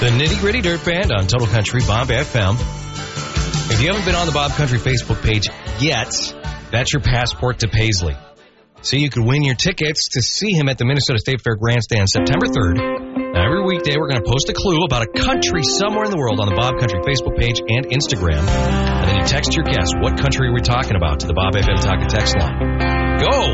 The Nitty Gritty Dirt Band on Total Country Bob FM. If you haven't been on the Bob Country Facebook page yet, that's your passport to Paisley. So you could win your tickets to see him at the Minnesota State Fair Grandstand September 3rd. Now, every weekday, we're going to post a clue about a country somewhere in the world on the Bob Country Facebook page and Instagram. And then you text your guess. What country are we talking about to the Bob FM Talk and Text line? Go!